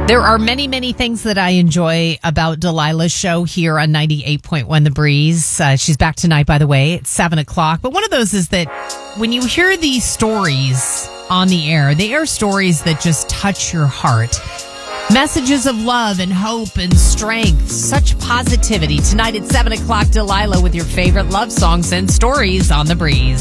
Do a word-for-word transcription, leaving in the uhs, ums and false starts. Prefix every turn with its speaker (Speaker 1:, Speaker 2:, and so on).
Speaker 1: There are many, many things that I enjoy about Delilah's show here on ninety-eight point one The Breeze. Uh, she's back tonight, by the way. It's seven o'clock. But one of those is that when you hear these stories on the air, they are stories that just touch your heart. Messages of love and hope and strength. Such positivity. Tonight at seven o'clock, Delilah with your favorite love songs and stories on The Breeze.